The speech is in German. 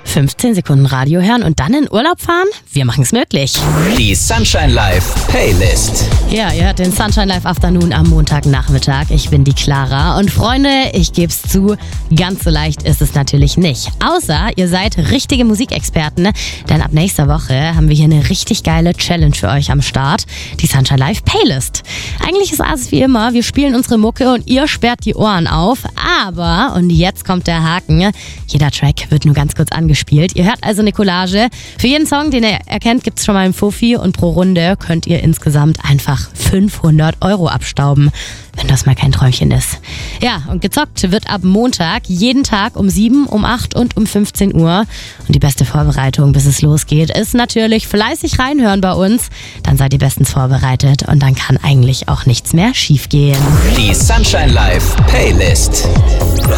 15 Sekunden Radio hören und dann in Urlaub fahren? Wir machen es möglich. Die Sunshine Live Playlist. Ja, ihr hört den Sunshine Live Afternoon am Montagnachmittag. Ich bin die Clara und Freunde, ich geb's zu, ganz so leicht ist es natürlich nicht. Außer ihr seid richtige Musikexperten, denn ab nächster Woche haben wir hier eine richtig geile Challenge für euch am Start. Die Sunshine Live Playlist. Eigentlich ist alles wie immer, wir spielen unsere Mucke und ihr sperrt die Ohren auf. Aber, und jetzt kommt der Haken, jeder Track wird nur ganz kurz angespielt. Ihr hört also eine Collage. Für jeden Song, den ihr erkennt, gibt's schon mal einen Fuffi und pro Runde könnt ihr insgesamt einfach 500 € abstauben, wenn das mal kein Träumchen ist. Ja, und gezockt wird ab Montag jeden Tag um 7, um 8 und um 15 Uhr. Und die beste Vorbereitung, bis es losgeht, ist natürlich fleißig reinhören bei uns. Dann seid ihr bestens vorbereitet und dann kann eigentlich auch nichts mehr schiefgehen. Die Sunshine Live Playlist.